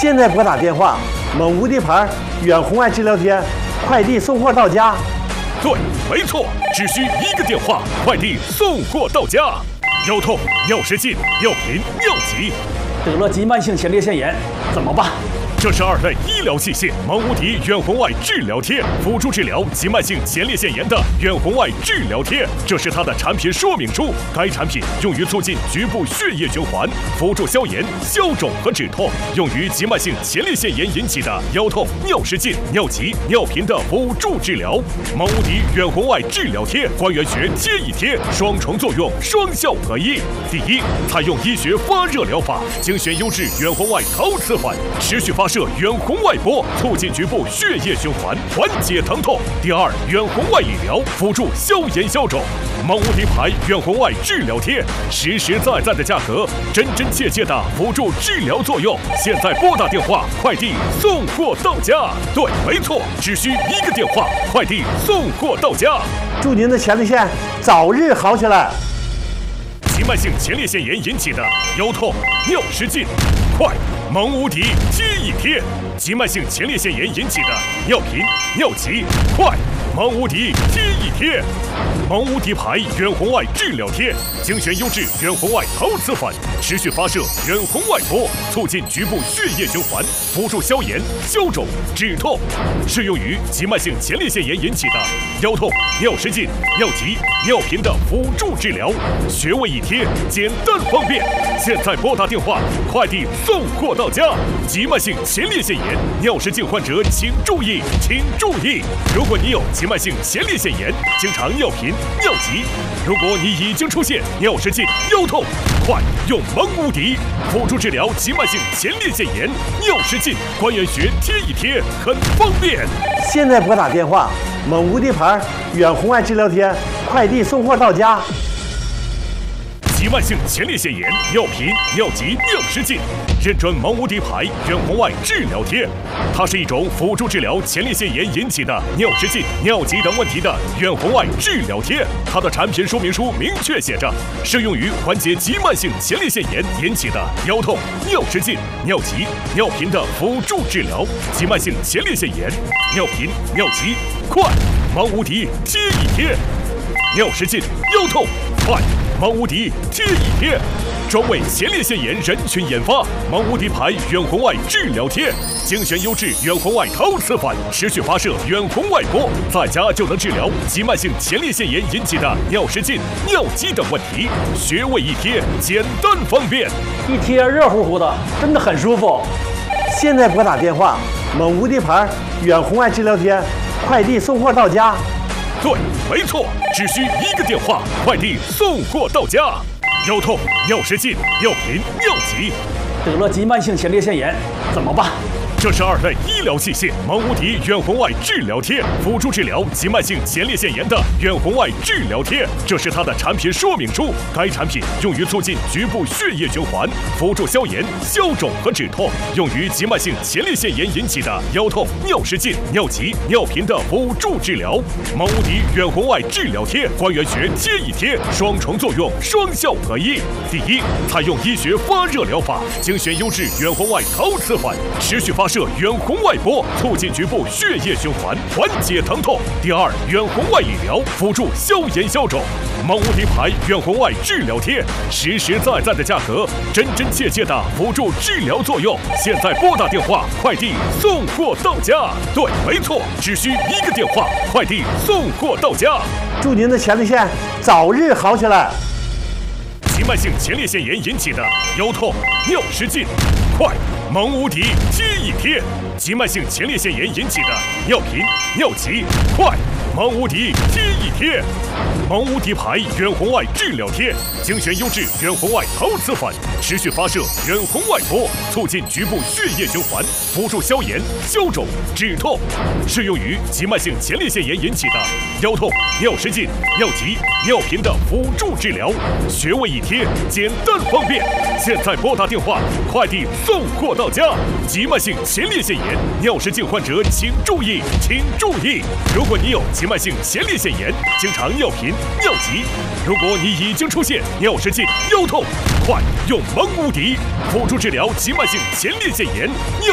现在拨打电话，蒙无敌牌远红外治疗贴，快递送货到家。 对，没错，只需一个电话，快递送货到家。腰痛、尿失禁、尿频、尿急， 得了急慢性前列腺炎，怎么办？ 这是2类医疗器械蒙无敌远红外治疗贴，辅助治疗急慢性前列腺炎的远红外治疗贴。这是它的产品说明书。该产品用于促进局部血液循环，辅助消炎、消肿和止痛，用于急慢性前列腺炎引起的腰痛、尿失禁、尿急、尿频的辅助治疗。蒙无敌远红外治疗贴，关元穴贴一贴，双重作用，双效合一。第一，采用医学发热疗法，精选优质远红外陶瓷环，持续发射远红外波，促进局部血液循环，缓解疼痛。第二，远红外理疗，辅助消炎消肿。蒙无敌牌远红外治疗贴，实实在在的价格，真真切切的辅助治疗作用。现在拨打电话，快递送货到家。对，没错，只需一个电话，快递送货到家。 祝您的前列腺早日好起来。 急慢性前列腺炎引起的腰痛、尿失禁，快！蒙无敌贴一贴。急慢性前列腺炎引起的尿频、尿急，快！蒙无敌贴一贴。蒙无敌牌远红外治疗贴，精选优质远红外陶瓷环，持续发射远红外波，促进局部血液循环，辅助消炎、消肿、止痛，适用于急慢性前列腺炎引起的腰痛、尿失禁、尿急、尿频的辅助治疗。穴位一贴，简单方便。现在拨打电话，快递送货到家。急慢性前列腺炎、尿失禁患者请注意，请注意！如果你有急慢性前列腺炎，经常尿频、尿急，如果你已经出现尿失禁、腰痛，快用蒙无敌辅助治疗急慢性前列腺炎、尿失禁，关元穴贴一贴，很方便。 现在拨打电话，蒙无敌牌远红外治疗贴，快递送货到家。 急慢性前列腺炎、尿频、尿急、尿失禁，认准蒙无敌牌远红外治疗贴。它是一种辅助治疗前列腺炎引起的尿失禁、尿急等问题的远红外治疗贴。它的产品说明书明确写着，适用于缓解急慢性前列腺炎引起的腰痛、尿失禁、尿急、尿频的辅助治疗。急慢性前列腺炎、尿频、尿急，快！蒙无敌贴一贴。尿失禁、腰痛，快！蒙无敌贴一贴，专为前列腺炎人群研发。蒙无敌牌远红外治疗贴，精选优质远红外陶瓷环，持续发射远红外波，在家就能治疗急慢性前列腺炎引起的尿失禁、尿急等问题。穴位一贴，简单方便， 一贴热乎乎的，真的很舒服。 现在拨打电话，蒙无敌牌远红外治疗贴，快递送货到家。 对，没错，只需一个电话，快递送货到家。腰痛、尿失禁、尿频、尿急， 得了急慢性前列腺炎，怎么办？ 这是2类医疗器械蒙无敌远红外治疗贴，辅助治疗急慢性前列腺炎的远红外治疗贴。这是它的产品说明书。该产品用于促进局部血液循环，辅助消炎、消肿和止痛，用于急慢性前列腺炎引起的腰痛、尿失禁、尿急、尿频的辅助治疗。蒙无敌远红外治疗贴，关元穴贴一贴，双重作用，双效合一。第一，采用医学发热疗法，精选优质远红外陶瓷环，持续发射远红外波，促进局部血液循环，缓解疼痛。第二，远红外理疗，辅助消炎消肿。蒙无敌牌远红外治疗贴，实实在在的价格，真真切切的辅助治疗作用。现在拨打电话，快递送货到家。对，没错，只需一个电话，快递送货到家。 祝您的前列腺早日好起来。 急慢性前列腺炎引起的腰痛、尿失禁，快！蒙无敌贴一贴。急慢性前列腺炎引起的尿频、尿急，快！蒙无敌贴一贴。蒙无敌牌远红外治疗贴，精选优质远红外陶瓷环，持续发射远红外波，促进局部血液循环，辅助消炎、消肿、止痛，适用于急慢性前列腺炎引起的腰痛、尿失禁、尿急、尿频的辅助治疗。穴位一贴，简单方便。现在拨打电话，快递送货到家。急慢性前列腺炎、尿失禁患者请注意，请注意！如果你有急慢性前列腺炎，经常尿频、尿急，如果你已经出现尿失禁、腰痛，快用蒙无敌辅助治疗急慢性前列腺炎、尿